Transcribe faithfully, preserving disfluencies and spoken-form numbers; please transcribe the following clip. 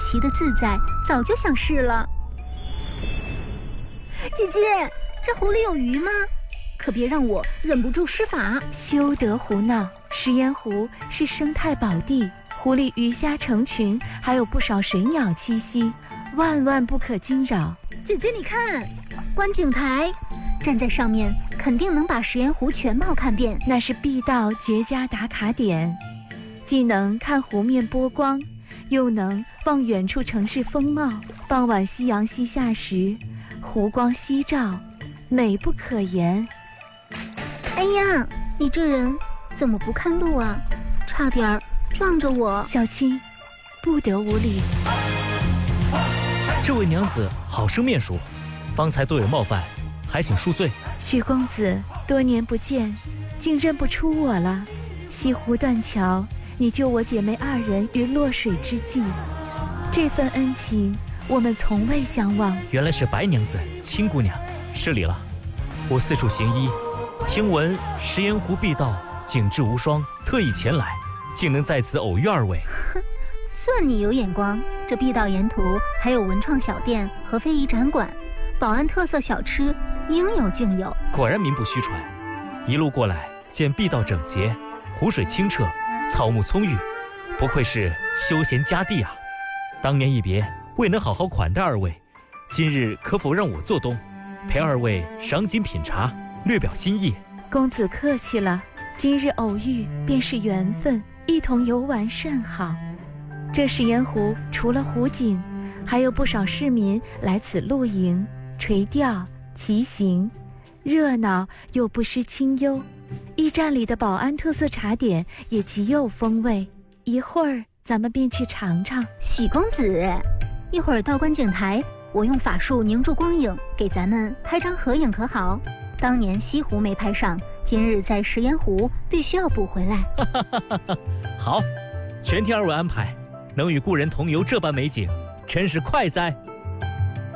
骑得自在，早就想试了。姐姐，这湖里有鱼吗？可别让我忍不住施法。 休得胡闹，食盐湖是生态宝地，湖里鱼虾成群，还有不少水鸟栖息，万万不可惊扰。 姐姐你看，观景台，站在上面肯定能把食盐湖全貌看遍。 那是必到绝佳打卡点，既能看湖面波光，又能望远处城市风貌。傍晚夕阳西下时，湖光夕照，美不可言。 哎呀，你这人怎么不看路啊？差点撞着我。 小青，不得无礼。 这位娘子好生面熟，方才多有冒犯，还请恕罪。 许公子多年不见，竟认不出我了。西湖断桥，你救我姐妹二人于落水之际，这份恩情我们从未相忘。 原来是白娘子、青姑娘，失礼了。我四处行医，听闻食盐湖碧道景致无双，特意前来，竟能在此偶遇二位。 哼，算你有眼光。这碧道沿途还有文创小店和非遗展馆，宝安特色小吃应有尽有。 果然名不虚传。一路过来，见碧道整洁，湖水清澈，草木葱郁，不愧是休闲佳地啊。当年一别，未能好好款待二位，今日可否让我做东，陪二位赏景品茶，略表心意？ 公子客气了，今日偶遇便是缘分，一同游玩甚好。这食盐湖除了湖景，还有不少市民来此露营、垂钓、骑行，热闹又不失清幽。驿站里的宝安特色茶点也极有风味，一会儿咱们便去尝尝。 许公子，一会儿到观景台，我用法术凝住光影，给咱们拍张合影可好？当年西湖没拍上，今日在食盐湖必须要补回来。 好，全听二位安排，能与故人同游这般美景，真是快哉！